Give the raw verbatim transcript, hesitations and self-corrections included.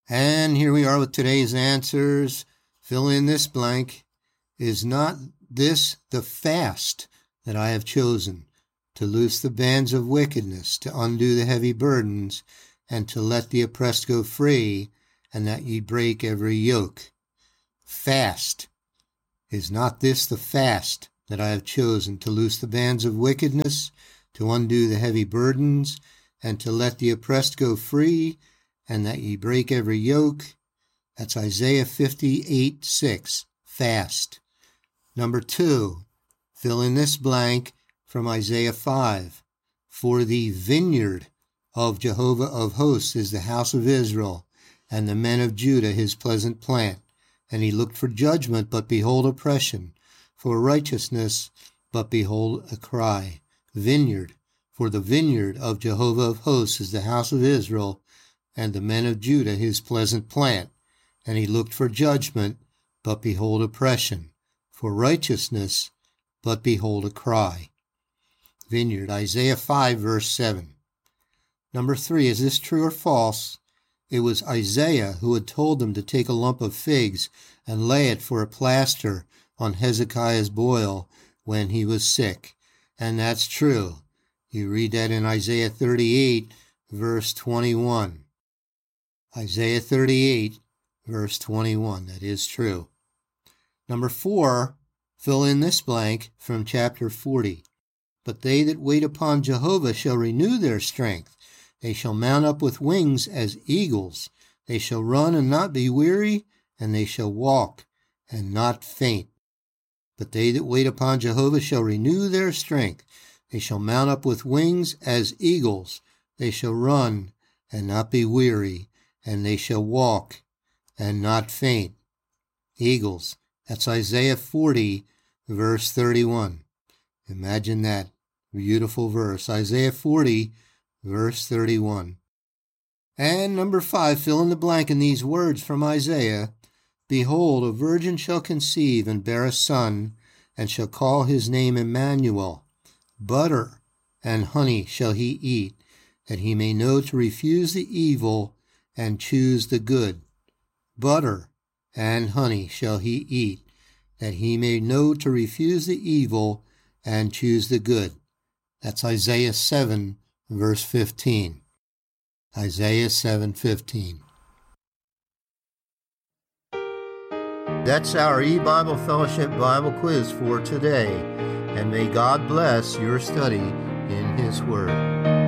And here we are with today's answers. Fill in this blank. Is not this the fast that I have chosen, to loose the bands of wickedness, to undo the heavy burdens, and to let the oppressed go free, and that ye break every yoke? Fast. Is not this the fast that I have chosen, to loose the bands of wickedness, to undo the heavy burdens, and to let the oppressed go free, and that ye break every yoke? That's Isaiah fifty-eight six. Fast. Number two, fill in this blank from Isaiah five. For the vineyard of Jehovah of hosts is the house of Israel, and the men of Judah his pleasant plant. And he looked for judgment, but behold oppression, for righteousness, but behold a cry. Vineyard. For the vineyard of Jehovah of hosts is the house of Israel, and the men of Judah his pleasant plant. And he looked for judgment, but behold oppression, for righteousness, but behold a cry. Vineyard, Isaiah five, verse seven. Number three, is this true or false? It was Isaiah who had told them to take a lump of figs and lay it for a plaster on Hezekiah's boil when he was sick. And that's true. You read that in Isaiah thirty-eight, verse twenty-one. Isaiah thirty-eight, verse twenty-one. That is true. Number four, fill in this blank from chapter forty. But they that wait upon Jehovah shall renew their strength. They shall mount up with wings as eagles. They shall run and not be weary, and they shall walk and not faint. But they that wait upon Jehovah shall renew their strength. They shall mount up with wings as eagles. They shall run and not be weary, and they shall walk and not faint. Eagles. That's Isaiah forty, verse thirty-one. Imagine that beautiful verse. Isaiah forty, verse thirty-one. And number five, fill in the blank in these words from Isaiah. Behold, a virgin shall conceive and bear a son, and shall call his name Emmanuel. Butter and honey shall he eat, that he may know to refuse the evil and choose the good. Butter and honey shall he eat, that he may know to refuse the evil and choose the good. That's Isaiah seven, verse fifteen. Isaiah seven fifteen. That's our E-Bible Fellowship Bible quiz for today, and may God bless your study in His Word.